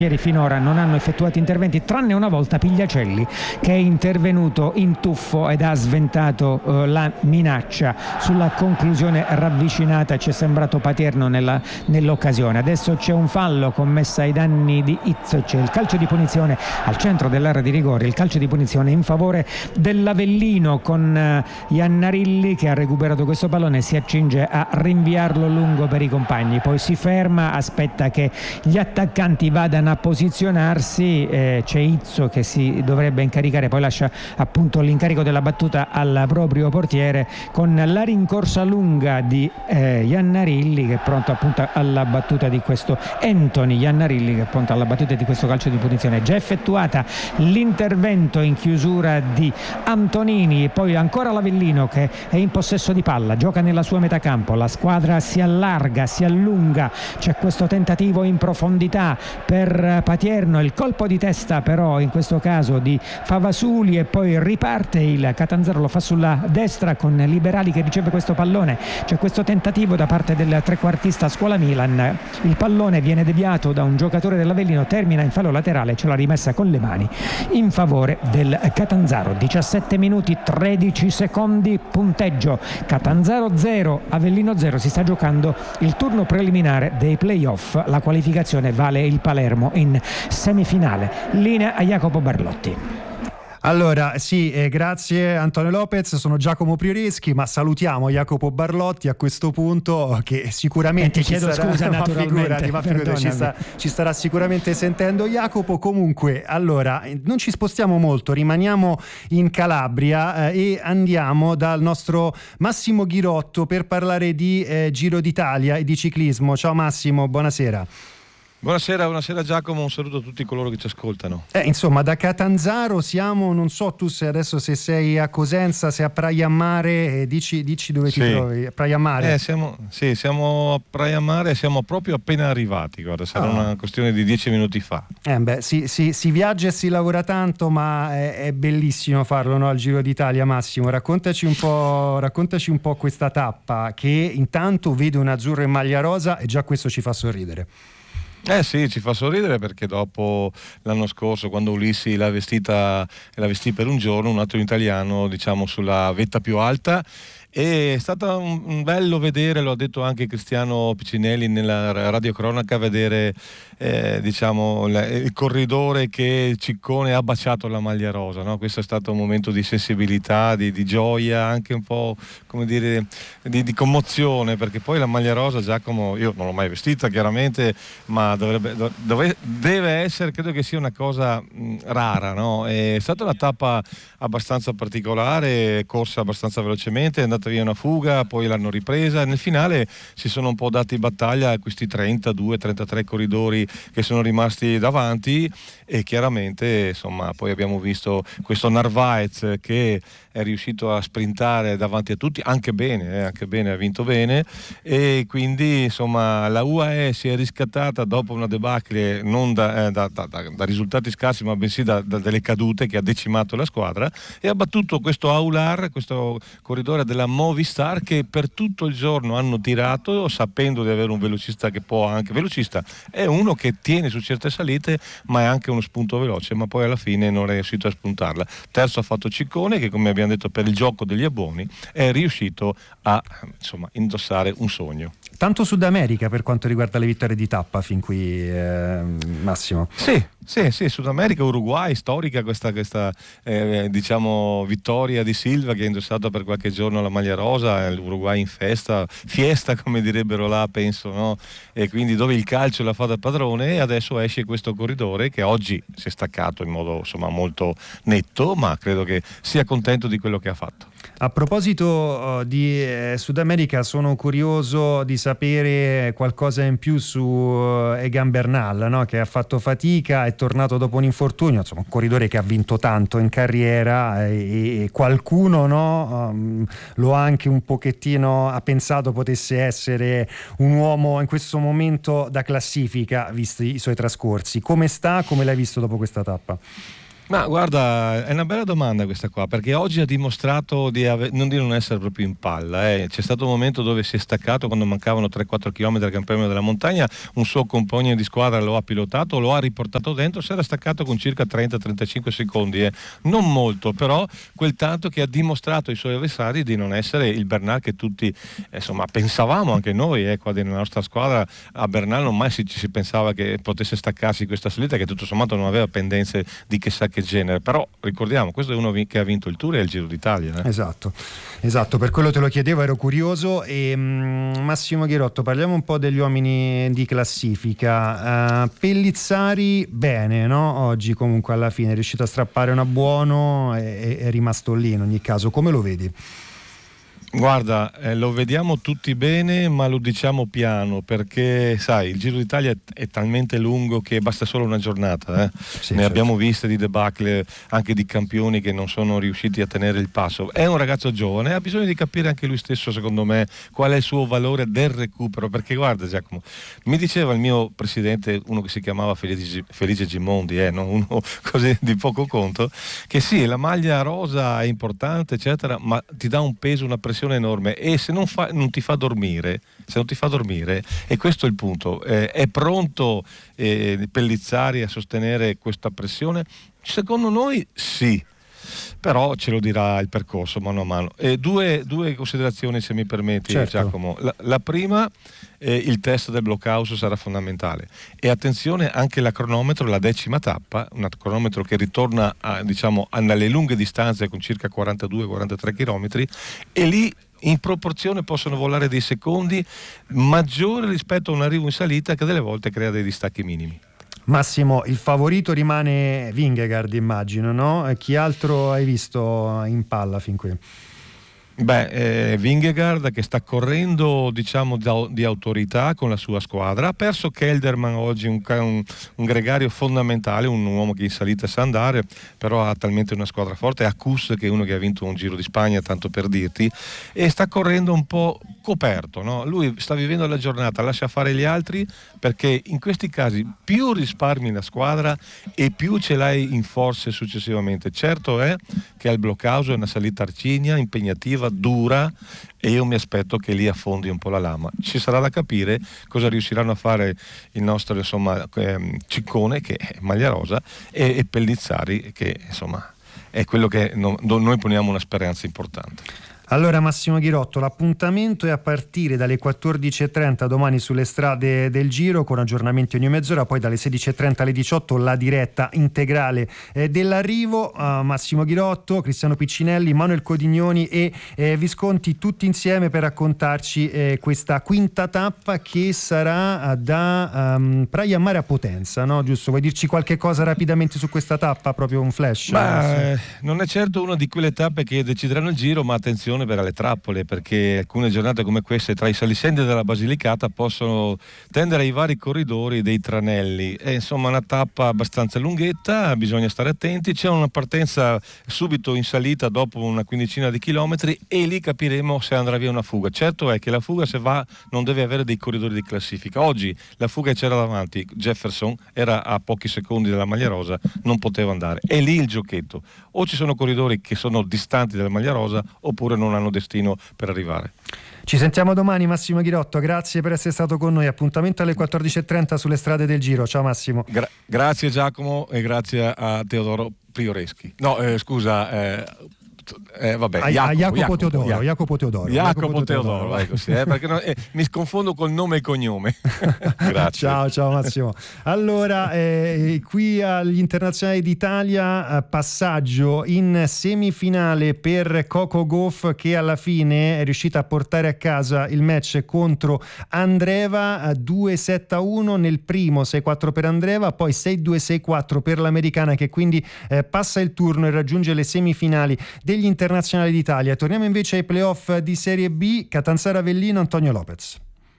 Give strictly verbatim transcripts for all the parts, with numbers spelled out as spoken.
Ieri finora non hanno effettuato interventi, tranne una volta Pigliacelli, che è intervenuto in tuffo ed ha sventato eh, la minaccia sulla conclusione ravvicinata. Ci è sembrato paterno nella, nell'occasione. Adesso c'è un fallo commesso ai danni di Izzo, c'è il calcio di punizione al centro dell'area di rigore, il calcio di punizione in favore dell'Avellino, con eh, Iannarilli che ha recuperato questo pallone e si accinge a rinviarlo lungo per i compagni, poi si ferma, aspetta che gli attaccanti vadano a posizionarsi, eh, c'è Izzo che si dovrebbe incaricare, poi lascia appunto l'incarico della battuta al proprio portiere, con la rincorsa lunga di eh, Iannarilli che è pronto appunto alla battuta di questo Anthony Iannarilli che è pronto alla battuta di questo calcio di punizione. Già effettuata l'intervento in chiusura di Antonini, poi ancora l'Avellino che è in possesso di palla, gioca nella sua metà campo, la squadra si allarga, si allunga, c'è questo tentativo in profondità per Patierno, il colpo di testa però in questo caso di Favasuli e poi riparte il Catanzaro, lo fa sulla destra con Liberali che riceve questo pallone, c'è questo tentativo da parte del trequartista Scuola Milan, il pallone viene deviato da un giocatore dell'Avellino, termina in fallo laterale, ce l'ha rimessa con le mani in favore del Catanzaro. Diciassette minuti tredici secondi, punteggio Catanzaro zero Avellino zero. Si sta giocando il turno preliminare dei playoff, la qualificazione vale il Palermo in semifinale. Linea a Jacopo Barlotti. Allora sì, eh, grazie Antonio Lopez, sono Giacomo Prioreschi, ma salutiamo Jacopo Barlotti a questo punto, che sicuramente e ti chiedo ci starà, scusa ma naturalmente, figurati, ma figurati, ci, sta, ci starà sicuramente sentendo Jacopo. Comunque, allora, non ci spostiamo molto, rimaniamo in Calabria eh, e andiamo dal nostro Massimo Ghirotto per parlare di eh, Giro d'Italia e di ciclismo. Ciao Massimo, buonasera. Buonasera, buonasera Giacomo, un saluto a tutti coloro che ci ascoltano. Eh, insomma, da Catanzaro siamo, non so tu se adesso se sei a Cosenza, se a Praia Mare, eh, dici, dici dove sì. ti trovi? A Praia Mare? Eh, siamo, sì, siamo a Praia Mare, siamo proprio appena arrivati, guarda, sarà oh. una questione di dieci minuti fa. Eh beh, si, si, si viaggia e si lavora tanto, ma è, è bellissimo farlo, no? Al Giro d'Italia. Massimo, raccontaci un po', raccontaci un po' questa tappa, che intanto vede un azzurro in maglia rosa e già questo ci fa sorridere. Eh sì, ci fa sorridere perché dopo l'anno scorso, quando Ulissi l'ha vestita l'ha vestì per un giorno, un altro italiano diciamo sulla vetta più alta, è stato un, un bello vedere, lo ha detto anche Cristiano Piccinelli nella radiocronaca, vedere eh, diciamo il, il corridore che Ciccone ha baciato la maglia rosa, no? Questo è stato un momento di sensibilità, di, di gioia, anche un po' come dire di, di commozione, perché poi la maglia rosa, Giacomo, io non l'ho mai vestita chiaramente, ma dovrebbe, dove, deve essere, credo che sia una cosa mh, rara, no? È stata una tappa abbastanza particolare, corsa abbastanza velocemente, è andata via una fuga, poi l'hanno ripresa, nel finale si sono un po' dati battaglia a questi trentadue trentatré corridori che sono rimasti davanti, e chiaramente insomma poi abbiamo visto questo Narvaez che è riuscito a sprintare davanti a tutti, anche bene, eh, anche bene, ha vinto bene, e quindi insomma la U A E si è riscattata dopo una debacle non da, eh, da, da, da risultati scarsi, ma bensì da, da delle cadute che ha decimato la squadra, e ha battuto questo Aular, questo corridore della Movistar, che per tutto il giorno hanno tirato sapendo di avere un velocista che può anche, velocista è uno che tiene su certe salite ma è anche uno spunto veloce, ma poi alla fine non è riuscito a spuntarla. Terzo ha fatto Ciccone, che come abbiamo detto per il gioco degli abboni è riuscito a insomma indossare un sogno. Tanto Sud America per quanto riguarda le vittorie di tappa fin qui, eh, Massimo. Sì, sì, sì, Sud America, Uruguay, storica questa, questa eh, diciamo vittoria di Silva, che ha indossato per qualche giorno la maglia rosa, l'Uruguay in festa, fiesta come direbbero là, penso, no? E quindi dove il calcio la fa da padrone, e adesso esce questo corridore che oggi si è staccato in modo insomma molto netto, ma credo che sia contento di quello che ha fatto. A proposito uh, di eh, Sud America, sono curioso di sapere qualcosa in più su uh, Egan Bernal, no? Che ha fatto fatica, è tornato dopo un infortunio, insomma un corridore che ha vinto tanto in carriera, e, e qualcuno no, um, lo ha anche un pochettino ha pensato potesse essere un uomo in questo momento da classifica, visti i suoi trascorsi. Come sta? Come l'hai visto dopo questa tappa? Ma guarda, è una bella domanda questa qua, perché oggi ha dimostrato di, ave- non, di non essere proprio in palla. Eh. C'è stato un momento dove si è staccato quando mancavano tre quattro chilometri al Gran Premio della Montagna, un suo compagno di squadra lo ha pilotato, lo ha riportato dentro, si era staccato con circa trenta trentacinque secondi. Eh. Non molto, però quel tanto che ha dimostrato ai suoi avversari di non essere il Bernal che tutti eh, insomma pensavamo anche noi, eh, qua nella nostra squadra. A Bernal non mai si, ci si pensava che potesse staccarsi questa salita, che tutto sommato non aveva pendenze di chissà che genere, però ricordiamo, questo è uno che ha vinto il Tour e il Giro d'Italia. Eh? Esatto, esatto, per quello te lo chiedevo, ero curioso. E um, Massimo Ghirotto, parliamo un po' degli uomini di classifica. uh, Pellizzari bene, no? Oggi comunque alla fine è riuscito a strappare una buono e è rimasto lì in ogni caso, come lo vedi? Guarda, eh, lo vediamo tutti bene, ma lo diciamo piano, perché sai, il Giro d'Italia è talmente lungo che basta solo una giornata. Eh? Sì, ne certo. Abbiamo viste di debacle, anche di campioni che non sono riusciti a tenere il passo. È un ragazzo giovane, ha bisogno di capire anche lui stesso, secondo me, qual è il suo valore del recupero, perché guarda Giacomo, mi diceva il mio presidente, uno che si chiamava Felice, Felice Gimondi, eh, no? Uno così di poco conto, che sì, la maglia rosa è importante, eccetera, ma ti dà un peso, una pressione enorme, e se non, fa, non ti fa dormire, se non ti fa dormire, e questo è il punto, eh, è pronto eh, Pellizzari a sostenere questa pressione? Secondo noi sì, però ce lo dirà il percorso mano a mano. E due, due considerazioni, se mi permetti, certo. Giacomo. La, la prima, eh, il test del blockhouse sarà fondamentale, e attenzione anche la cronometro, la decima tappa, un cronometro che ritorna a, diciamo, alle lunghe distanze con circa quarantadue quarantatré chilometri, e lì in proporzione possono volare dei secondi maggiori rispetto a un arrivo in salita che delle volte crea dei distacchi minimi. Massimo, il favorito rimane Vingegaard, immagino, no? Chi altro hai visto in palla fin qui? Beh, eh, Vingegaard che sta correndo, diciamo, da, di autorità con la sua squadra. Ha perso Kelderman oggi, un, un, un gregario fondamentale, un uomo che in salita sa andare, però ha talmente una squadra forte. Ha Kuss, che è uno che ha vinto un Giro di Spagna, tanto per dirti, e sta correndo un po' coperto, no? Lui sta vivendo la giornata, lascia fare gli altri, perché in questi casi più risparmi la squadra e più ce l'hai in forze successivamente. Certo è che al blockhouse è una salita arcigna, impegnativa, dura, e io mi aspetto che lì affondi un po' la lama. Ci sarà da capire cosa riusciranno a fare il nostro, insomma, ehm, Ciccone, che è maglia rosa, e, e Pellizzari, che insomma è quello che no, noi poniamo una speranza importante. Allora Massimo Ghirotto, l'appuntamento è a partire dalle quattordici e trenta domani sulle strade del Giro, con aggiornamenti ogni mezz'ora, poi dalle sedici e trenta alle diciotto la diretta integrale eh, dell'arrivo. uh, Massimo Ghirotto, Cristiano Piccinelli, Manuel Codignoni e eh, Visconti, tutti insieme per raccontarci eh, questa quinta tappa che sarà da um, Praia Mare a Potenza, no? Giusto? Vuoi dirci qualche cosa rapidamente su questa tappa, proprio un flash? Ma, eh, non è certo una di quelle tappe che decideranno il Giro, ma attenzione per le trappole, perché alcune giornate come queste tra i saliscendi della Basilicata possono tendere ai vari corridori dei tranelli. È insomma una tappa abbastanza lunghetta, bisogna stare attenti. C'è una partenza subito in salita dopo una quindicina di chilometri, e lì capiremo se andrà via una fuga. Certo è che la fuga, se va, non deve avere dei corridori di classifica. Oggi la fuga c'era davanti, Jefferson era a pochi secondi dalla maglia rosa, non poteva andare. È lì il giochetto: o ci sono corridori che sono distanti dalla maglia rosa, oppure non hanno destino per arrivare. Ci sentiamo domani, Massimo Ghirotto, grazie per essere stato con noi. Appuntamento alle quattordici e trenta sulle strade del Giro. Ciao Massimo. Gra- grazie Giacomo, e grazie a Teodoro Prioreschi. no eh, scusa eh, Eh, vabbè, a, Jacopo, a Jacopo, Jacopo Teodoro, Jacopo, Jacopo Teodoro, Jacopo Jacopo Teodoro, Teodoro. Ecco, sì, eh, perché non, eh, mi sconfondo col nome e cognome. Grazie. Ciao, ciao Massimo. Allora, eh, qui agli Internazionali d'Italia, eh, passaggio in semifinale per Coco Gauff, che alla fine è riuscita a portare a casa il match contro Andreeva, due sette a uno nel primo, sei quattro per Andreeva, poi sei due sei quattro per l'americana, che quindi eh, passa il turno e raggiunge le semifinali degli Internazionali d'Italia. Torniamo invece ai playoff di Serie B. Catanzaro Avellino, Antonio Lopez.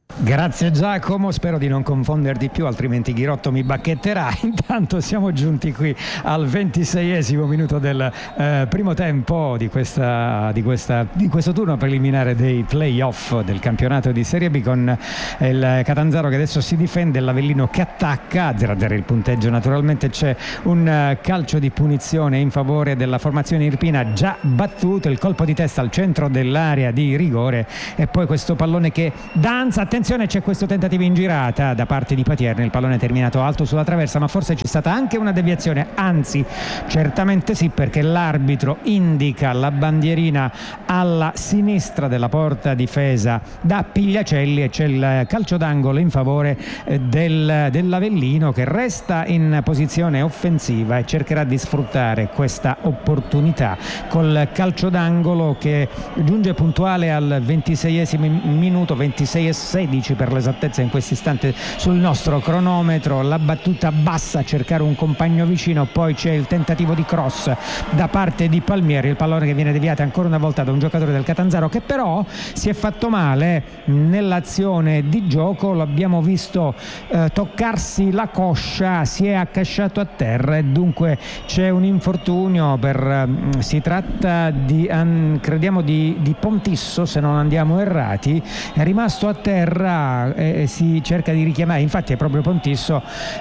Grazie Giacomo, spero di non confonderti più, altrimenti Ghirotto mi bacchetterà. Intanto siamo giunti qui al ventiseiesimo minuto del eh, primo tempo di, questa, di, questa, di questo turno preliminare dei play-off del campionato di Serie B, con il Catanzaro che adesso si difende, l'Avellino che attacca. Zero a zero il punteggio, naturalmente c'è un calcio di punizione in favore della formazione irpina già battuto, il colpo di testa al centro dell'area di rigore e poi questo pallone che danza. Attenzione, c'è questo tentativo in girata da parte di Patierni, il pallone è terminato alto sulla traversa, ma forse c'è stata anche una deviazione, anzi certamente sì, perché l'arbitro indica la bandierina alla sinistra della porta difesa da Pigliacelli e c'è il calcio d'angolo in favore del, dell'Avellino, che resta in posizione offensiva e cercherà di sfruttare questa opportunità col calcio d'angolo che giunge puntuale al ventiseiesimo minuto, ventisei e sedici per l'esattezza in questo istante sul nostro cronometro. La battuta bassa a cercare un compagno vicino, poi c'è il tentativo di cross da parte di Palmieri, il pallone che viene deviato ancora una volta da un giocatore del Catanzaro che però si è fatto male nell'azione di gioco, l'abbiamo visto eh, toccarsi la coscia, si è accasciato a terra e dunque c'è un infortunio per eh, si tratta di an, crediamo di, di Pontisso, se non andiamo errati, è rimasto a terra e si cerca di richiamare, infatti è proprio Pontisso,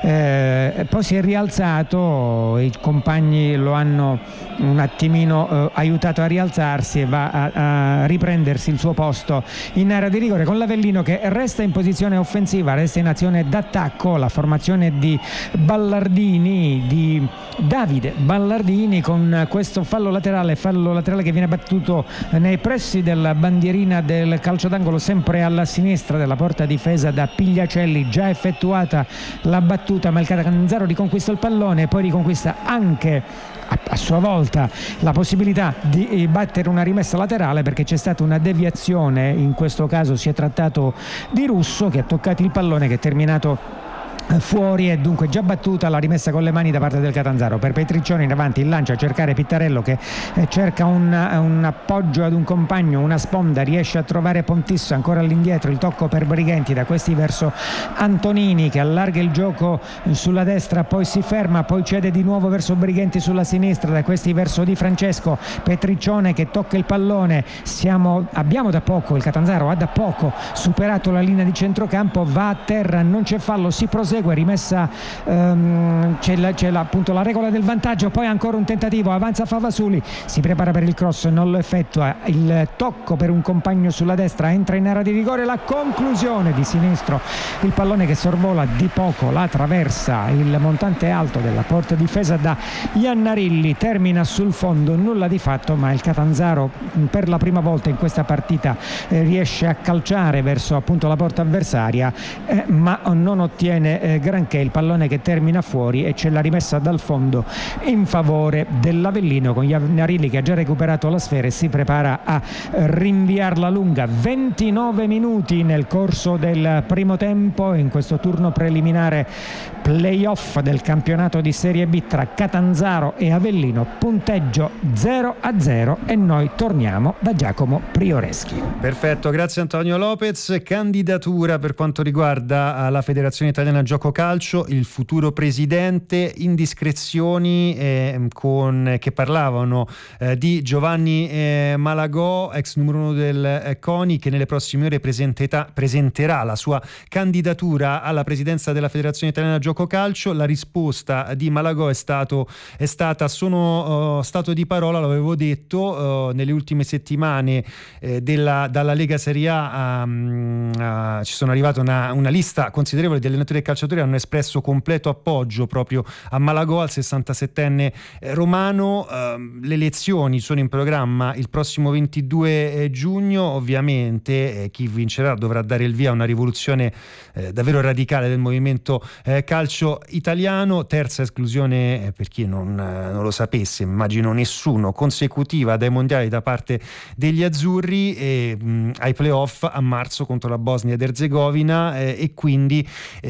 eh, poi si è rialzato, i compagni lo hanno un attimino eh, aiutato a rialzarsi e va a, a riprendersi il suo posto in area di rigore, con l'Avellino che resta in posizione offensiva, resta in azione d'attacco, la formazione di Ballardini, di Davide Ballardini, con questo fallo laterale, fallo laterale che viene battuto nei pressi della bandierina del calcio d'angolo, sempre alla sinistra della porta difesa da Pigliacelli, già effettuata la battuta ma il Catanzaro riconquista il pallone e poi riconquista anche a, a sua volta la possibilità di battere una rimessa laterale, perché c'è stata una deviazione, in questo caso si è trattato di Russo che ha toccato il pallone che è terminato fuori e dunque già battuta la rimessa con le mani da parte del Catanzaro. Per Petriccione in avanti, il lancio a cercare Pittarello che eh, cerca un, un appoggio ad un compagno, una sponda, riesce a trovare Pontisso ancora all'indietro, il tocco per Brighenti da questi verso Antonini che allarga il gioco sulla destra, poi si ferma, poi cede di nuovo verso Brighenti sulla sinistra, da questi verso Di Francesco, Petriccione che tocca il pallone. Siamo, abbiamo da poco, il Catanzaro ha da poco superato la linea di centrocampo, va a terra, non c'è fallo, si prosegue, rimessa, um, c'è, la, c'è la, appunto la regola del vantaggio, poi ancora un tentativo, avanza Favasuli, si prepara per il cross, non lo effettua, il tocco per un compagno sulla destra, entra in area di rigore, la conclusione di sinistro, il pallone che sorvola di poco la traversa, il montante alto della porta difesa da Iannarilli, termina sul fondo, nulla di fatto, ma il Catanzaro per la prima volta in questa partita eh, riesce a calciare verso appunto la porta avversaria, eh, ma non ottiene Eh, granché, il pallone che termina fuori e c'è la rimessa dal fondo in favore dell'Avellino, con Iannarilli che ha già recuperato la sfera e si prepara a rinviarla lunga. ventinove minuti nel corso del primo tempo in questo turno preliminare playoff del campionato di Serie B tra Catanzaro e Avellino, punteggio zero a zero e noi torniamo da Giacomo Prioreschi. Perfetto, grazie Antonio Lopez. Candidatura per quanto riguarda la Federazione Italiana Gioco Calcio, il futuro presidente, indiscrezioni eh, con, che parlavano eh, di Giovanni eh, Malagò, ex numero uno del eh, CONI, che nelle prossime ore presenterà la sua candidatura alla presidenza della Federazione Italiana Gioco Calcio. La risposta di Malagò è, stato, è stata sono uh, stato di parola, l'avevo detto, uh, nelle ultime settimane eh, della, dalla Lega Serie A um, uh, ci sono arrivate una, una lista considerevole di allenatori e calciatori hanno espresso completo appoggio proprio a Malagò, al sessantasettenne romano. Uh, le elezioni sono in programma il prossimo ventidue giugno, ovviamente eh, chi vincerà dovrà dare il via a una rivoluzione eh, davvero radicale del movimento eh, calcio italiano. Terza esclusione, eh, per chi non, eh, non lo sapesse, immagino nessuno, consecutiva dai mondiali da parte degli azzurri e, mh, ai playoff a marzo contro la Bosnia ed Erzegovina eh, e quindi eh, la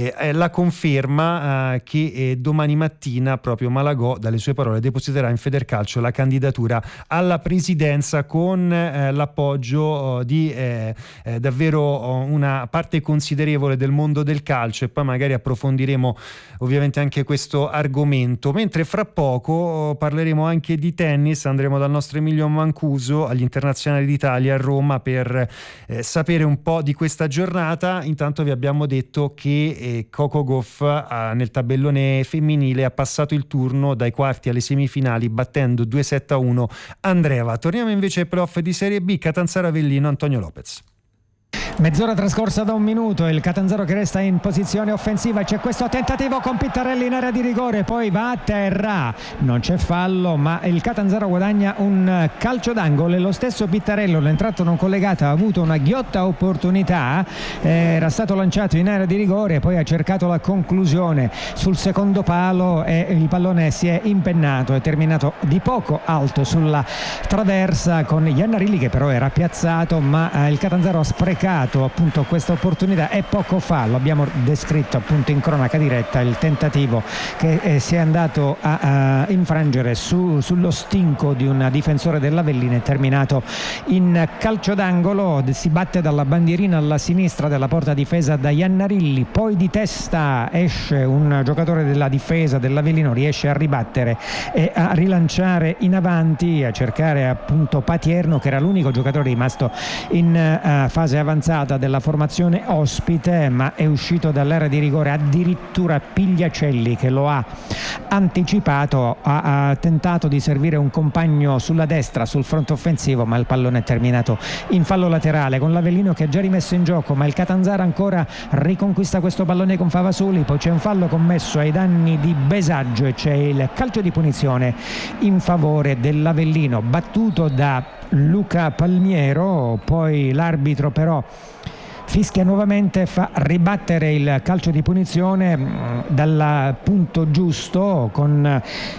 la conferma eh, che eh, domani mattina proprio Malagò, dalle sue parole, depositerà in Federcalcio la candidatura alla presidenza con eh, l'appoggio oh, di eh, eh, davvero oh, una parte considerevole del mondo del calcio, e poi magari approfondiremo ovviamente anche questo argomento, mentre fra poco oh, parleremo anche di tennis. Andremo dal nostro Emilio Mancuso agli Internazionali d'Italia a Roma per eh, sapere un po' di questa giornata. Intanto vi abbiamo detto che eh, Coco Gauff eh, nel tabellone femminile ha passato il turno dai quarti alle semifinali battendo due sette a uno Andreeva. Torniamo invece ai playoff di Serie B. Catanzaro Avellino, Antonio Lopez. Mezz'ora trascorsa da un minuto, il Catanzaro che resta in posizione offensiva, c'è questo tentativo con Pittarelli in area di rigore, poi va a terra, non c'è fallo, ma il Catanzaro guadagna un calcio d'angolo e lo stesso Pittarello, l'entrato non collegato, ha avuto una ghiotta opportunità, era stato lanciato in area di rigore, poi ha cercato la conclusione sul secondo palo e il pallone si è impennato, è terminato di poco alto sulla traversa con Iannarilli che però era piazzato, ma il Catanzaro ha sprecato appunto questa opportunità e poco fa lo abbiamo descritto appunto in cronaca diretta, il tentativo che eh, si è andato a, a infrangere su, sullo stinco di un difensore dell'Avellino, è terminato in calcio d'angolo, si batte dalla bandierina alla sinistra della porta difesa da Iannarilli, poi di testa esce un giocatore della difesa dell'Avellino, riesce a ribattere e a rilanciare in avanti, a cercare appunto Patierno che era l'unico giocatore rimasto in uh, fase avanzata della formazione ospite, ma è uscito dall'area di rigore addirittura Pigliacelli che lo ha anticipato, ha, ha tentato di servire un compagno sulla destra sul fronte offensivo, ma il pallone è terminato in fallo laterale con l'Avellino che ha già rimesso in gioco, ma il Catanzaro ancora riconquista questo pallone con Favasuli, poi c'è un fallo commesso ai danni di Besaggio e c'è il calcio di punizione in favore dell'Avellino battuto da Luca Palmiero, poi l'arbitro però fischia nuovamente, fa ribattere il calcio di punizione dal punto giusto con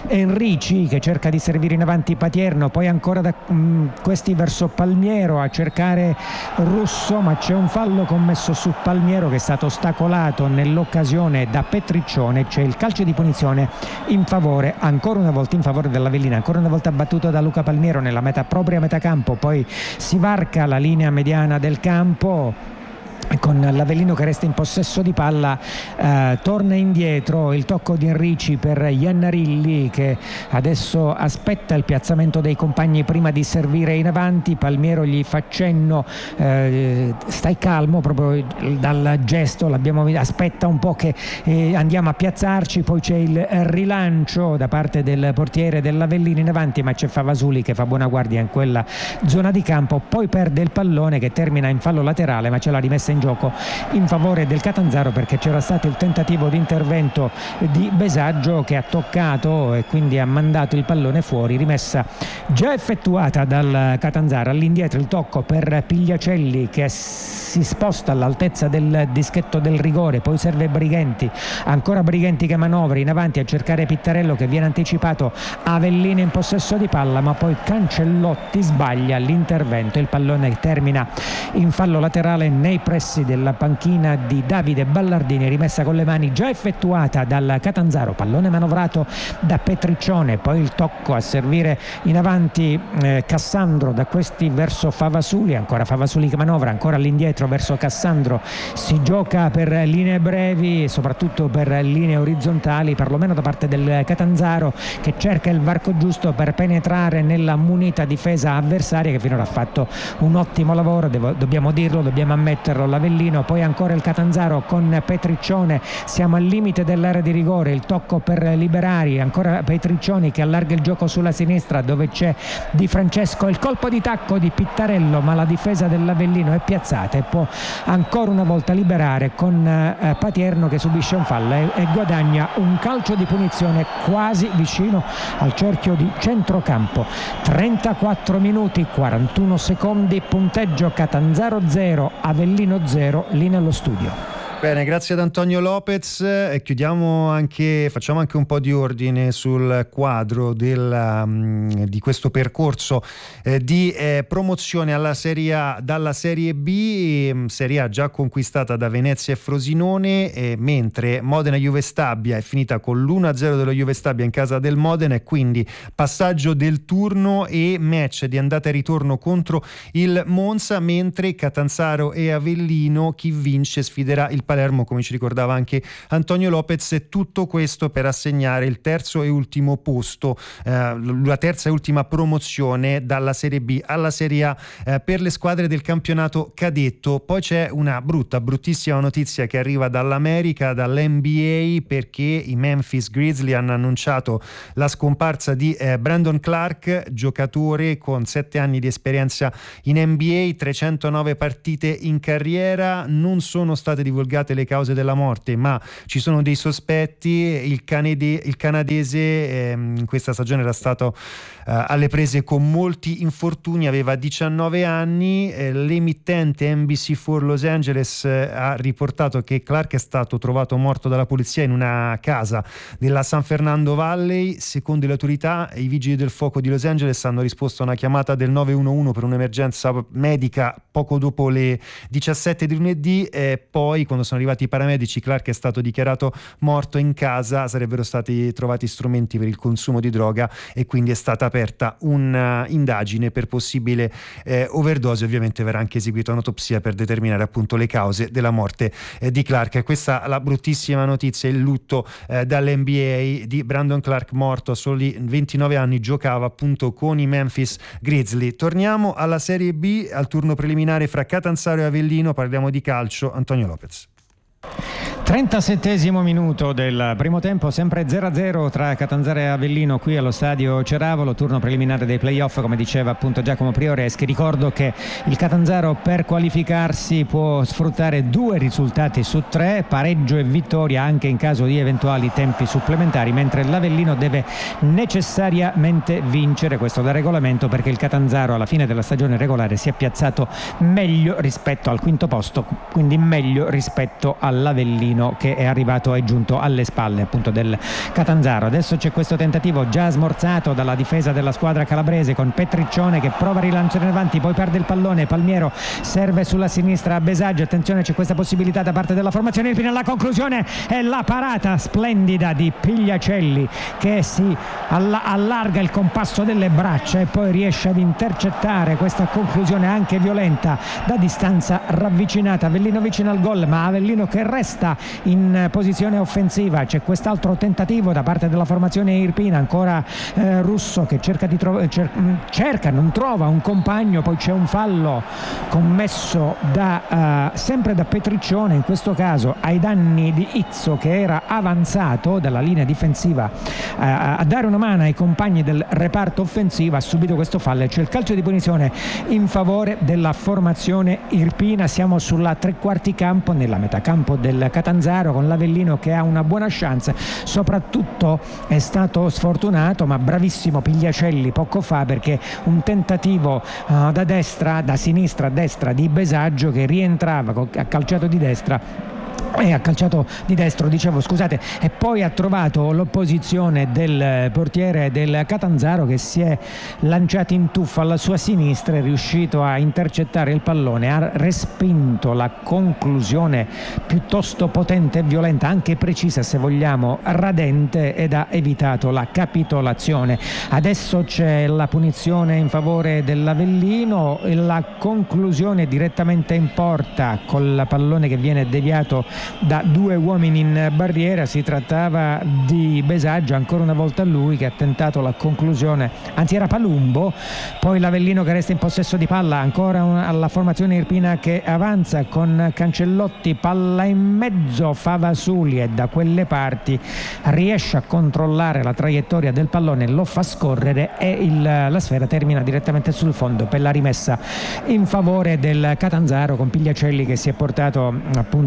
Enrici che cerca di servire in avanti Patierno, poi ancora da mh, questi verso Palmiero a cercare Russo, ma c'è un fallo commesso su Palmiero che è stato ostacolato nell'occasione da Petriccione, c'è il calcio di punizione in favore, ancora una volta in favore dell'Avellino, ancora una volta battuto da Luca Palmiero nella metà propria metà campo, poi si varca la linea mediana del campo con l'Avellino che resta in possesso di palla, eh, torna indietro il tocco di Enrici per Iannarilli che adesso aspetta il piazzamento dei compagni prima di servire in avanti, Palmiero gli fa cenno, eh, stai calmo, proprio dal gesto l'abbiamo visto, aspetta un po' che eh, andiamo a piazzarci, poi c'è il rilancio da parte del portiere dell'Avellino in avanti, ma c'è Favasuli che fa buona guardia in quella zona di campo, poi perde il pallone che termina in fallo laterale, ma ce l'ha rimessa in gioco in favore del Catanzaro perché c'era stato il tentativo di intervento di Besaggio che ha toccato e quindi ha mandato il pallone fuori, rimessa già effettuata dal Catanzaro, all'indietro il tocco per Pigliacelli che si sposta all'altezza del dischetto del rigore, poi serve Brighenti, ancora Brighenti che manovra in avanti a cercare Pittarello che viene anticipato, Avellino in possesso di palla ma poi Cancellotti sbaglia l'intervento, il pallone termina in fallo laterale nei pressi della panchina di Davide Ballardini, rimessa con le mani già effettuata dal Catanzaro, pallone manovrato da Petriccione, poi il tocco a servire in avanti eh, Cassandro, da questi verso Favasuli, ancora Favasuli che manovra, ancora all'indietro verso Cassandro, si gioca per linee brevi e soprattutto per linee orizzontali, perlomeno da parte del Catanzaro che cerca il varco giusto per penetrare nella munita difesa avversaria che finora ha fatto un ottimo lavoro, devo, dobbiamo dirlo, dobbiamo ammetterlo, l'Avellino, poi ancora il Catanzaro con Petriccione, siamo al limite dell'area di rigore, il tocco per Liberari, ancora Petriccioni che allarga il gioco sulla sinistra dove c'è Di Francesco, il colpo di tacco di Pittarello ma la difesa dell'Avellino è piazzata e può ancora una volta liberare con eh, Patierno che subisce un fallo e, e guadagna un calcio di punizione quasi vicino al cerchio di centrocampo. Trentaquattro minuti quarantuno secondi, punteggio Catanzaro zero Avellino zero, lì nello studio. Bene, grazie ad Antonio Lopez. E chiudiamo anche, facciamo anche un po' di ordine sul quadro del, um, di questo percorso eh, di eh, promozione alla Serie A dalla Serie B, Serie A già conquistata da Venezia e Frosinone, eh, mentre Modena Juve Stabia è finita con l'uno a zero dello Juve Stabia in casa del Modena, e quindi passaggio del turno e match di andata e ritorno contro il Monza, mentre Catanzaro e Avellino, chi vince sfiderà il Palermo, come ci ricordava anche Antonio Lopez. E tutto questo per assegnare il terzo e ultimo posto, eh, la terza e ultima promozione dalla Serie B alla Serie A eh, per le squadre del campionato cadetto. Poi c'è una brutta, bruttissima notizia che arriva dall'America, dall'N B A, perché i Memphis Grizzlies hanno annunciato la scomparsa di eh, Brandon Clark, giocatore con sette anni di esperienza in N B A, trecentonove partite in carriera. Non sono state divulgate le cause della morte, ma ci sono dei sospetti. Il, canede- il canadese eh, in questa stagione era stato eh, alle prese con molti infortuni, aveva diciannove anni. Eh, l'emittente N B C quattro Los Angeles eh, ha riportato che Clark è stato trovato morto dalla polizia in una casa della San Fernando Valley. Secondo le autorità, i vigili del fuoco di Los Angeles hanno risposto a una chiamata del nove uno uno per un'emergenza medica poco dopo le diciassette di lunedì, e poi quando sono arrivati i paramedici Clark è stato dichiarato morto in casa. Sarebbero stati trovati strumenti per il consumo di droga e quindi è stata aperta un'indagine per possibile eh, overdose. Ovviamente verrà anche eseguita un'autopsia per determinare appunto le cause della morte eh, di Clark. Questa è la bruttissima notizia, il lutto eh, dall'N B A di Brandon Clark, morto a soli ventinove anni, giocava appunto con i Memphis Grizzlies. Torniamo alla Serie B, al turno preliminare fra Catanzaro e Avellino, parliamo di calcio. Antonio Lopez. trentasettesimo minuto del primo tempo, sempre zero a zero tra Catanzaro e Avellino qui allo stadio Ceravolo, turno preliminare dei playoff, come diceva appunto Giacomo Prioreschi. Ricordo che il Catanzaro per qualificarsi può sfruttare due risultati su tre, pareggio e vittoria anche in caso di eventuali tempi supplementari, mentre l'Avellino deve necessariamente vincere, questo da regolamento, perché il Catanzaro alla fine della stagione regolare si è piazzato meglio rispetto al quinto posto, quindi meglio rispetto all'Avellino che è arrivato e giunto alle spalle appunto del Catanzaro. Adesso c'è questo tentativo già smorzato dalla difesa della squadra calabrese, con Petriccione che prova a rilanciare in avanti, poi perde il pallone. Palmiero serve sulla sinistra a Besaggio, attenzione, c'è questa possibilità da parte della formazione Irpina. La conclusione è la parata splendida di Pigliacelli che si alla- allarga il compasso delle braccia e poi riesce ad intercettare questa conclusione anche violenta da distanza ravvicinata. Avellino vicino al gol, ma Avellino che resta in posizione offensiva. C'è quest'altro tentativo da parte della formazione Irpina, ancora eh, Russo che cerca di trovare cer- cerca, non trova un compagno, poi c'è un fallo commesso da uh, sempre da Petriccione, in questo caso ai danni di Izzo, che era avanzato dalla linea difensiva uh, a dare una mano ai compagni del reparto offensivo. Ha subito questo fallo e c'è il calcio di punizione in favore della formazione Irpina. Siamo sulla tre quarti campo, nella metà campo del Catanzaro, con l'Avellino che ha una buona chance. Soprattutto è stato sfortunato ma bravissimo Pigliacelli poco fa, perché un tentativo uh, da destra, da sinistra a destra di Besaggio, che rientrava, ha calciato di destra e ha calciato di destro, dicevo scusate, e poi ha trovato l'opposizione del portiere del Catanzaro, che si è lanciato in tuffo alla sua sinistra, è riuscito a intercettare il pallone, ha respinto la conclusione piuttosto potente e violenta, anche precisa se vogliamo, radente, ed ha evitato la capitolazione. Adesso c'è la punizione in favore dell'Avellino e la conclusione direttamente in porta col pallone che viene deviato da due uomini in barriera. Si trattava di Besaggio, ancora una volta lui che ha tentato la conclusione, anzi era Palumbo. Poi l'Avellino che resta in possesso di palla, ancora una, alla formazione Irpina che avanza con Cancellotti, palla in mezzo, Favasuli, e da quelle parti riesce a controllare la traiettoria del pallone, lo fa scorrere e il, la sfera termina direttamente sul fondo per la rimessa in favore del Catanzaro, con Pigliacelli che si è portato appunto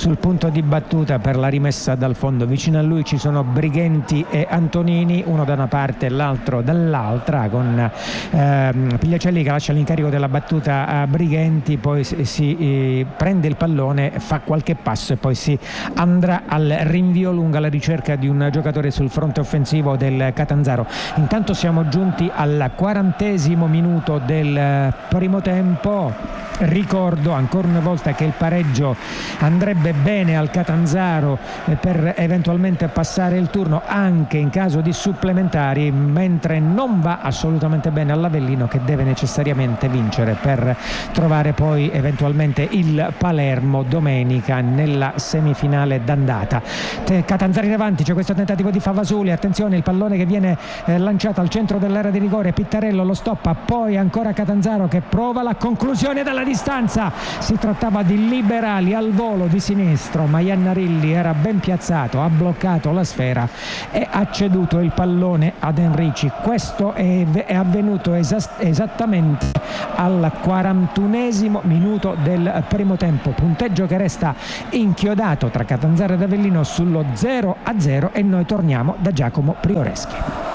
sul punto di battuta per la rimessa dal fondo. Vicino a lui ci sono Brighenti e Antonini, uno da una parte e l'altro dall'altra, con ehm, Pigliacelli che lascia l'incarico della battuta a Brighenti, poi si, si eh, prende il pallone, fa qualche passo e poi si andrà al rinvio lungo alla ricerca di un giocatore sul fronte offensivo del Catanzaro. Intanto siamo giunti al quarantesimo minuto del primo tempo. Ricordo ancora una volta che il pareggio andrebbe bene al Catanzaro per eventualmente passare il turno anche in caso di supplementari, mentre non va assolutamente bene all'Avellino, che deve necessariamente vincere per trovare poi eventualmente il Palermo domenica nella semifinale d'andata. Catanzaro in avanti, c'è questo tentativo di Favasuli, attenzione, il pallone che viene eh, lanciato al centro dell'area di rigore, Pittarello lo stoppa, poi ancora Catanzaro che prova la conclusione dalla distanza. Si trattava di Liberali al volo di sinistro, ma Iannarilli era ben piazzato, ha bloccato la sfera e ha ceduto il pallone ad Enrici. Questo è, è avvenuto esas- esattamente al quarantunesimo minuto del primo tempo, punteggio che resta inchiodato tra Catanzaro ed Avellino sullo zero a zero, e noi torniamo da Giacomo Prioreschi.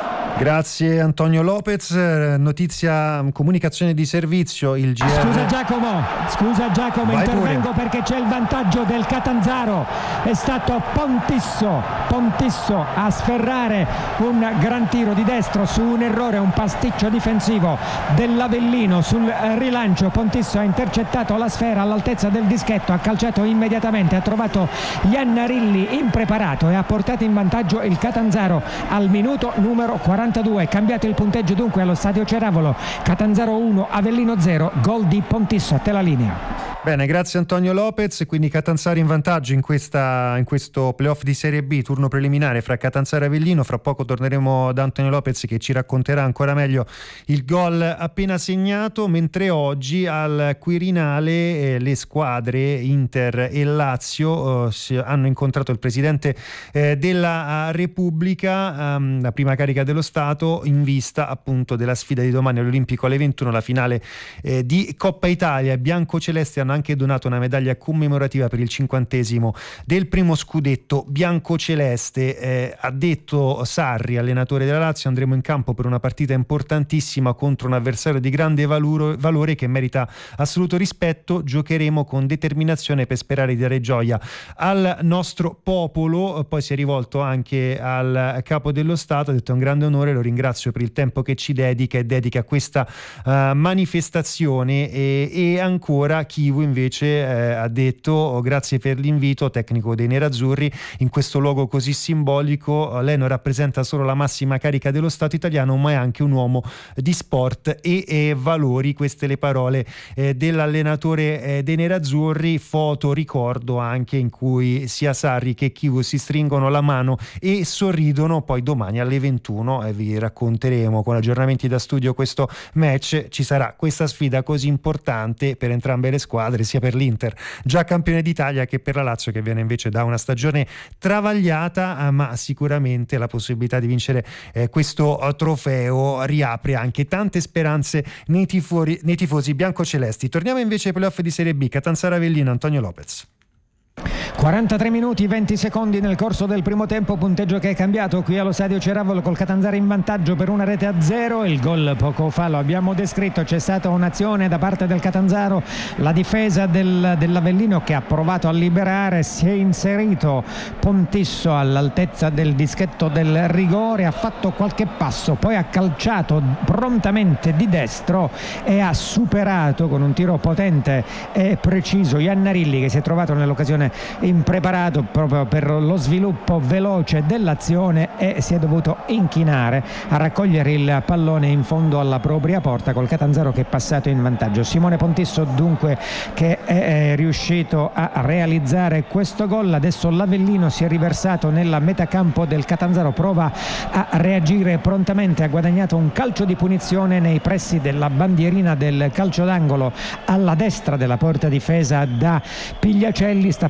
Grazie Antonio Lopez. Notizia, comunicazione di servizio, il G R. Scusa Giacomo, scusa Giacomo, Vai intervengo pure. perché c'è il vantaggio del Catanzaro. È stato Pontisso, Pontisso a sferrare un gran tiro di destro su un errore, un pasticcio difensivo dell'Avellino. Sul rilancio Pontisso ha intercettato la sfera all'altezza del dischetto, ha calciato immediatamente, ha trovato Iannarilli impreparato e ha portato in vantaggio il Catanzaro al minuto numero quarantadue. Cambiato il punteggio dunque allo Stadio Ceravolo, Catanzaro uno, Avellino zero, gol di Pontisso. A te la linea. Bene, grazie Antonio Lopez. Quindi Catanzaro in vantaggio in, questa, in questo playoff di Serie B, turno preliminare fra Catanzaro e Avellino. Fra poco torneremo da Antonio Lopez che ci racconterà ancora meglio il gol appena segnato, mentre oggi al Quirinale eh, le squadre Inter e Lazio eh, si, hanno incontrato il presidente eh, della Repubblica, ehm, la prima carica dello Stato, in vista appunto della sfida di domani all'Olimpico alle ventuno, la finale eh, di Coppa Italia. I biancocelesti hanno anche donato una medaglia commemorativa per il cinquantesimo del primo scudetto biancoceleste. Eh, ha detto Sarri, allenatore della Lazio: andremo in campo per una partita importantissima contro un avversario di grande valore, valore che merita assoluto rispetto, giocheremo con determinazione per sperare di dare gioia al nostro popolo. Poi si è rivolto anche al capo dello Stato, ha detto: è un grande onore, lo ringrazio per il tempo che ci dedica e dedica a questa uh, manifestazione. E, e ancora Chivu invece eh, ha detto: oh, grazie per l'invito, tecnico dei nerazzurri, in questo luogo così simbolico. Lei non rappresenta solo la massima carica dello Stato italiano, ma è anche un uomo di sport e, e valori. Queste le parole eh, dell'allenatore eh, dei nerazzurri. Foto, ricordo anche, in cui sia Sarri che Chivu si stringono la mano e sorridono. Poi domani alle ventuno eh, vi racconteremo con aggiornamenti da studio questo match. Ci sarà questa sfida così importante per entrambe le squadre, sia per l'Inter, già campione d'Italia, che per la Lazio, che viene invece da una stagione travagliata, ma sicuramente la possibilità di vincere eh, questo trofeo riapre anche tante speranze nei, tifori, nei tifosi biancocelesti. Torniamo invece ai playoff di Serie B, Catanzaro Avellino, Antonio Lopez. quarantatré minuti venti secondi nel corso del primo tempo, punteggio che è cambiato qui allo Stadio Ceravolo, col Catanzaro in vantaggio per una rete a zero. Il gol poco fa lo abbiamo descritto, c'è stata un'azione da parte del Catanzaro, la difesa del, dell'Avellino che ha provato a liberare, si è inserito Pontisso all'altezza del dischetto del rigore, ha fatto qualche passo, poi ha calciato prontamente di destro e ha superato con un tiro potente e preciso Iannarilli, che si è trovato nell'occasione impreparato proprio per lo sviluppo veloce dell'azione, e si è dovuto inchinare a raccogliere il pallone in fondo alla propria porta, col Catanzaro che è passato in vantaggio. Simone Pontisso dunque che è riuscito a realizzare questo gol. Adesso l'Avellino si è riversato nella metacampo del Catanzaro, prova a reagire prontamente, ha guadagnato un calcio di punizione nei pressi della bandierina del calcio d'angolo alla destra della porta difesa da Pigliacelli. Sta per battere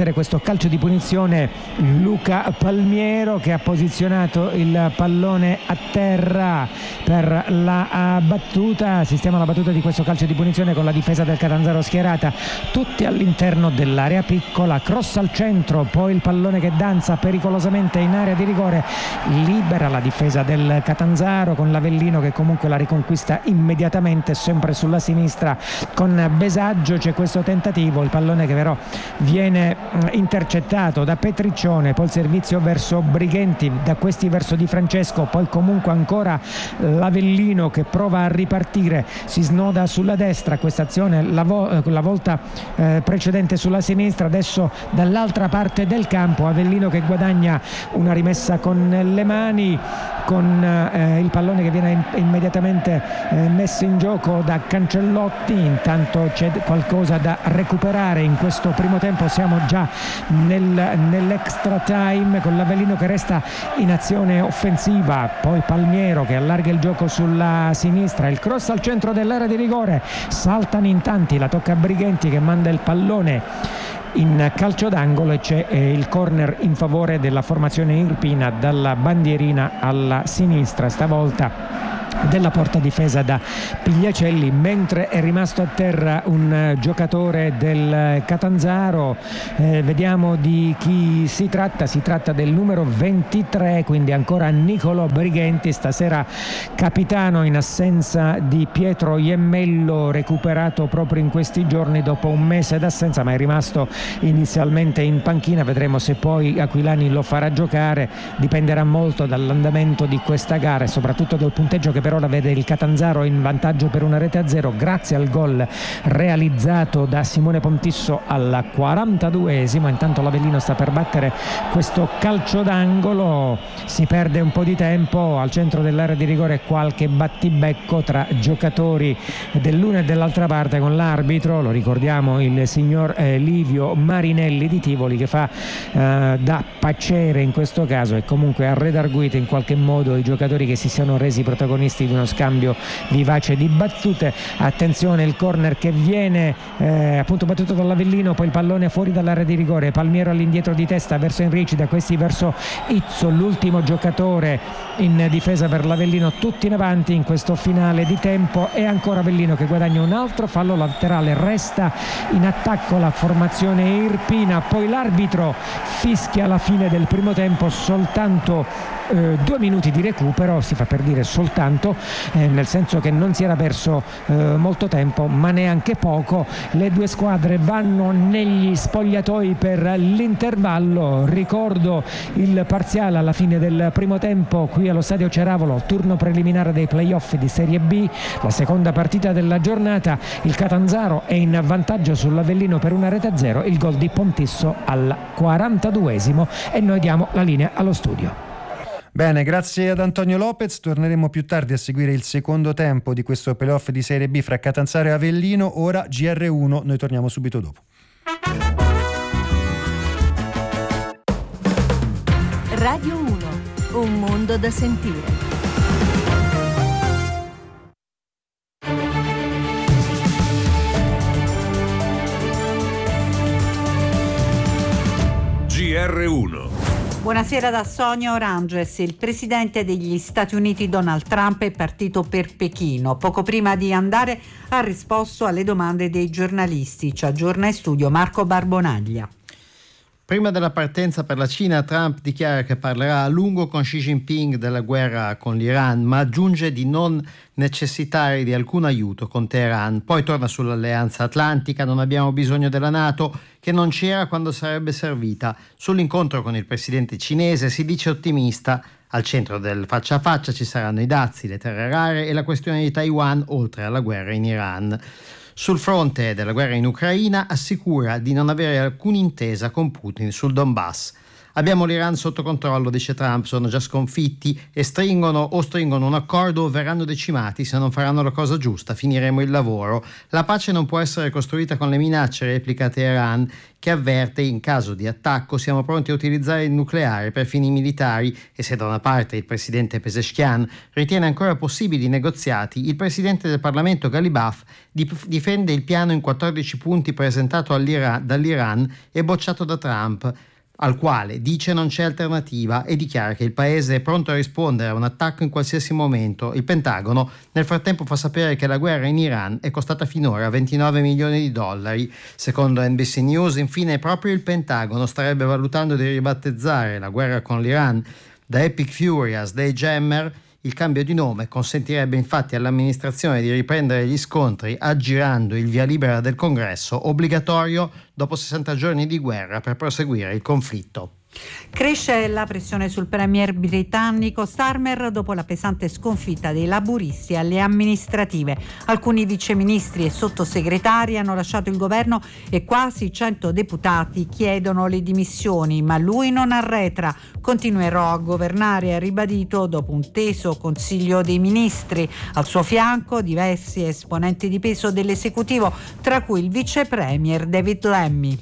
battere questo calcio di punizione Luca Palmiero, che ha posizionato il pallone a terra per la battuta. Sistema la battuta di questo calcio di punizione con la difesa del Catanzaro schierata tutti all'interno dell'area piccola, cross al centro, poi il pallone che danza pericolosamente in area di rigore, libera la difesa del Catanzaro con l'Avellino che comunque la riconquista immediatamente sempre sulla sinistra con Besaggio. C'è questo tentativo, il pallone che però viene intercettato da Petriccione, poi il servizio verso Brighenti, da questi verso Di Francesco, poi comunque ancora l'Avellino che prova a ripartire, si snoda sulla destra, questa azione la, vo- la volta eh, precedente sulla sinistra, adesso dall'altra parte del campo Avellino che guadagna una rimessa con le mani, con eh, il pallone che viene in- immediatamente eh, messo in gioco da Cancellotti. Intanto c'è qualcosa da recuperare in questo primo tempo, siamo già nel, nell'extra time con l'Avellino che resta in azione offensiva, poi Palmiero che allarga il gioco sulla sinistra, il cross al centro dell'area di rigore, saltano in tanti, la tocca a Brighenti che manda il pallone in calcio d'angolo e c'è eh, il corner in favore della formazione irpina dalla bandierina alla sinistra, stavolta della porta difesa da Pigliacelli, mentre è rimasto a terra un giocatore del Catanzaro. Eh, vediamo di chi si tratta, si tratta del numero ventitré, quindi ancora Nicolò Brighenti, stasera capitano in assenza di Pietro Iemmello, recuperato proprio in questi giorni dopo un mese d'assenza, ma è rimasto inizialmente in panchina. Vedremo se poi Aquilani lo farà giocare, dipenderà molto dall'andamento di questa gara e soprattutto dal punteggio che per ora vede il Catanzaro in vantaggio per una rete a zero grazie al gol realizzato da Simone Pontisso al quarantaduesimo. Intanto l'Avellino sta per battere questo calcio d'angolo, si perde un po' di tempo al centro dell'area di rigore, qualche battibecco tra giocatori dell'una e dell'altra parte con l'arbitro, lo ricordiamo il signor eh, Livio Marinelli di Tivoli, che fa eh, da pacere in questo caso e comunque ha redarguito in qualche modo i giocatori che si siano resi protagonisti di uno scambio vivace di battute. Attenzione, il corner che viene eh, appunto battuto dall'Avellino, poi il pallone fuori dall'area di rigore, Palmiero all'indietro di testa verso Enrici, da questi verso Izzo, l'ultimo giocatore in difesa per l'Avellino, tutti in avanti in questo finale di tempo, e ancora Avellino che guadagna un altro fallo laterale, resta in attacco la formazione irpina. Poi l'arbitro fischia la fine del primo tempo, soltanto Eh, due minuti di recupero, si fa per dire soltanto, eh, nel senso che non si era perso eh, molto tempo, ma neanche poco. Le due squadre vanno negli spogliatoi per l'intervallo. Ricordo il parziale alla fine del primo tempo qui allo stadio Ceravolo, turno preliminare dei playoff di Serie B, la seconda partita della giornata. Il Catanzaro è in vantaggio sull'Avellino per una rete a zero, il gol di Pontisso al quarantaduesimo, e noi diamo la linea allo studio. Bene, grazie ad Antonio Lopez. Torneremo più tardi a seguire il secondo tempo di questo playoff di Serie B fra Catanzaro e Avellino. Ora G R uno, noi torniamo subito dopo. Radio uno, un mondo da sentire. G R uno. Buonasera da Sonia Oranges. Il presidente degli Stati Uniti Donald Trump è partito per Pechino. Poco prima di andare ha risposto alle domande dei giornalisti. Ci aggiorna in studio Marco Barbonaglia. Prima della partenza per la Cina, Trump dichiara che parlerà a lungo con Xi Jinping della guerra con l'Iran, ma aggiunge di non necessitare di alcun aiuto con Teheran. Poi torna sull'alleanza atlantica, non abbiamo bisogno della NATO, che non c'era quando sarebbe servita. Sull'incontro con il presidente cinese si dice ottimista. Al centro del faccia a faccia ci saranno i dazi, le terre rare e la questione di Taiwan, oltre alla guerra in Iran. Sul fronte della guerra in Ucraina assicura di non avere alcuna intesa con Putin sul Donbass. Abbiamo l'Iran sotto controllo, dice Trump, sono già sconfitti e stringono o stringono un accordo o verranno decimati se non faranno la cosa giusta, finiremo il lavoro. La pace non può essere costruita con le minacce, replica Teheran, che avverte: in caso di attacco siamo pronti a utilizzare il nucleare per fini militari. E se da una parte il presidente Pezeshkian ritiene ancora possibili i negoziati, il presidente del Parlamento Ghalibaf difende il piano in quattordici punti presentato dall'Iran e bocciato da Trump, al quale dice non c'è alternativa e dichiara che il paese è pronto a rispondere a un attacco in qualsiasi momento. Il Pentagono nel frattempo fa sapere che la guerra in Iran è costata finora ventinove milioni di dollari. Secondo N B C News, infine, proprio il Pentagono starebbe valutando di ribattezzare la guerra con l'Iran da Epic Fury a Sledgehammer. Il cambio di nome consentirebbe infatti all'amministrazione di riprendere gli scontri aggirando il via libera del Congresso, obbligatorio dopo sessanta giorni di guerra per proseguire il conflitto. Cresce la pressione sul premier britannico Starmer dopo la pesante sconfitta dei laburisti alle amministrative. Alcuni viceministri e sottosegretari hanno lasciato il governo e quasi cento deputati chiedono le dimissioni, ma lui non arretra. Continuerò a governare, ha ribadito dopo un teso Consiglio dei Ministri. Al suo fianco diversi esponenti di peso dell'esecutivo, tra cui il vice premier David Lammy.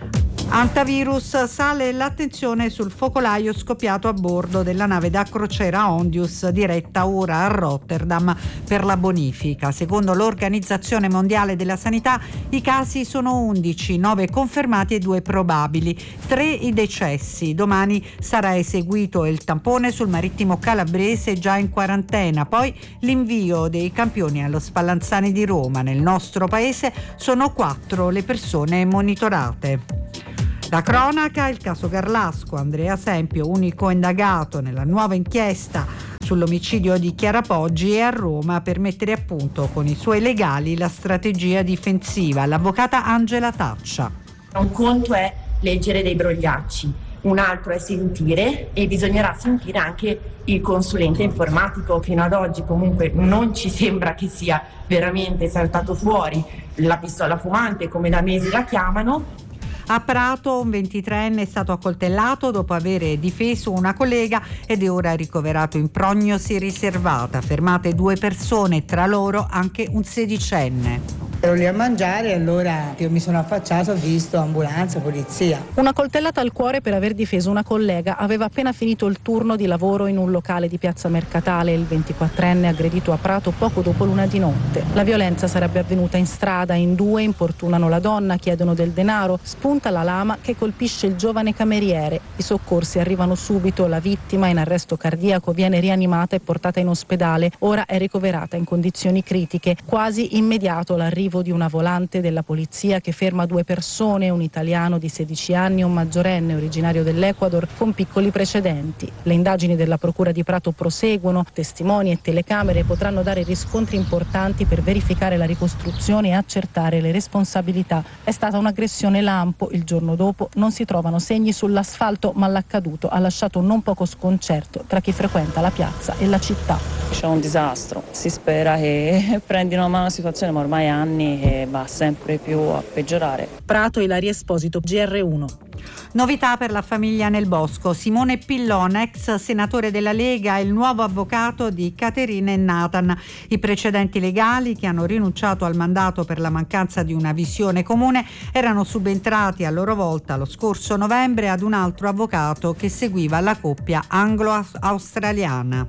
Antivirus, sale l'attenzione sul focolaio scoppiato a bordo della nave da crociera Ondius diretta ora a Rotterdam per la bonifica. Secondo l'Organizzazione Mondiale della Sanità i casi sono undici, nove confermati e due probabili, tre i decessi. Domani sarà eseguito il tampone sul marittimo calabrese già in quarantena, poi l'invio dei campioni allo Spallanzani di Roma. Nel nostro paese sono quattro le persone monitorate. La cronaca, il caso Garlasco, Andrea Sempio, unico indagato nella nuova inchiesta sull'omicidio di Chiara Poggi, è a Roma per mettere a punto con i suoi legali la strategia difensiva. L'avvocata Angela Taccia. Un conto è leggere dei brogliacci, un altro è sentire, e bisognerà sentire anche il consulente informatico. Fino ad oggi comunque non ci sembra che sia veramente saltato fuori la pistola fumante, come da mesi la chiamano. A Prato un ventitreenne è stato accoltellato dopo aver difeso una collega ed è ora ricoverato in prognosi riservata. Fermate due persone, tra loro anche un sedicenne. Ero lì a mangiare e allora io mi sono affacciato, ho visto ambulanza, polizia. Una coltellata al cuore per aver difeso una collega. Aveva appena finito il turno di lavoro in un locale di Piazza Mercatale. Il ventiquattrenne aggredito a Prato poco dopo l'una di notte. La violenza sarebbe avvenuta in strada. In due importunano la donna, chiedono del denaro. Spunta la lama che colpisce il giovane cameriere. I soccorsi arrivano subito. La vittima, in arresto cardiaco, viene rianimata e portata in ospedale. Ora è ricoverata in condizioni critiche. Quasi immediato l'arrivo di una volante della polizia che ferma due persone, un italiano di sedici anni e un maggiorenne originario dell'Ecuador con piccoli precedenti. Le indagini della Procura di Prato proseguono, testimoni e telecamere potranno dare riscontri importanti per verificare la ricostruzione e accertare le responsabilità. È stata un'aggressione lampo, il giorno dopo non si trovano segni sull'asfalto, ma l'accaduto ha lasciato non poco sconcerto tra chi frequenta la piazza e la città. C'è un disastro, si spera che prendino a mano la situazione, ma ormai anni e va sempre più a peggiorare. Prato, Ilaria Esposito, G R uno. Novità per la famiglia nel bosco. Simone Pillon, ex senatore della Lega, è il nuovo avvocato di Caterina e Nathan. I precedenti legali, che hanno rinunciato al mandato per la mancanza di una visione comune, erano subentrati a loro volta lo scorso novembre ad un altro avvocato che seguiva la coppia anglo-australiana.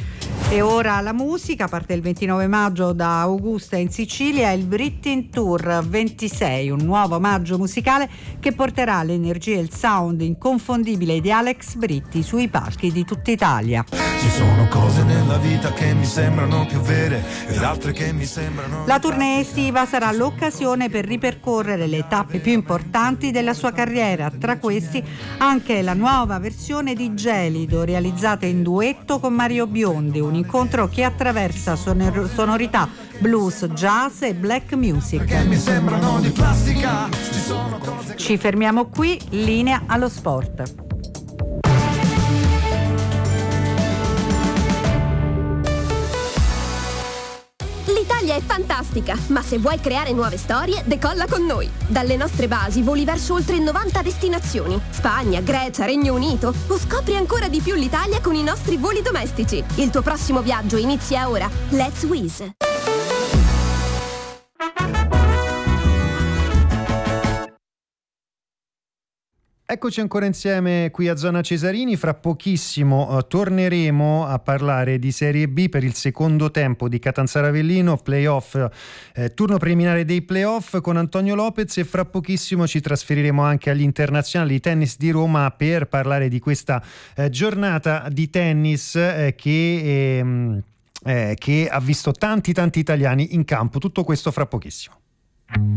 E ora la musica, parte il ventinove maggio da Augusta in Sicilia, il Britain Tour ventisei, un nuovo omaggio musicale che porterà l'energia e il sound inconfondibile di Alex Britti sui palchi di tutta Italia. Ci sono cose nella vita che mi sembrano più vere ed altre che mi sembrano... La tournée estiva sarà l'occasione per ripercorrere le tappe più importanti della sua carriera, tra questi anche la nuova versione di Gelido realizzata in duetto con Mario Biondi, un incontro che attraversa sonor- sonorità blues, jazz e black music. Mi sembrano di plastica. Ci sono cose... Ci fermiamo qui, linea allo sport. L'Italia è fantastica, ma se vuoi creare nuove storie, decolla con noi. Dalle nostre basi voli verso oltre novanta destinazioni: Spagna, Grecia, Regno Unito, o scopri ancora di più l'Italia con i nostri voli domestici. Il tuo prossimo viaggio inizia ora. Let's Wizz. Eccoci ancora insieme qui a Zona Cesarini. Fra pochissimo uh, torneremo a parlare di Serie B per il secondo tempo di Catanzaro Avellino, playoff, eh, turno preliminare dei playoff con Antonio Lopez, e fra pochissimo ci trasferiremo anche agli internazionali di tennis di Roma per parlare di questa eh, giornata di tennis eh, che, ehm, eh, che ha visto tanti tanti italiani in campo. Tutto questo fra pochissimo.